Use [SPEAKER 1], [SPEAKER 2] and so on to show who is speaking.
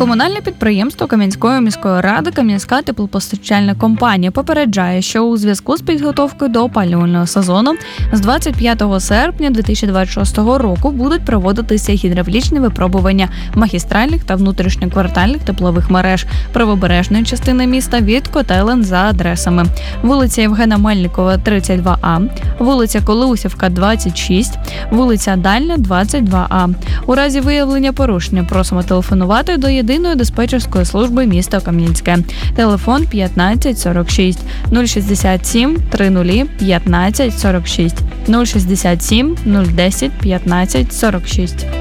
[SPEAKER 1] Комунальне підприємство Кам'янської міської ради «Кам'янська теплопостачальна компанія» попереджає, що у зв'язку з підготовкою до опалювального сезону з 25 серпня 2026 року будуть проводитися гідравлічні випробування магістральних та внутрішньоквартальних теплових мереж правобережної частини міста від котелень за адресами: вулиця Євгена Мельникова, 32А, вулиця Колеусівка, 26, вулиця Дальня, 22А. У разі виявлення порушення просимо телефонувати до єдиної диспетчерської служби міста Кам'янське. Телефон 1546 067 30 15 46 067 010 15 46.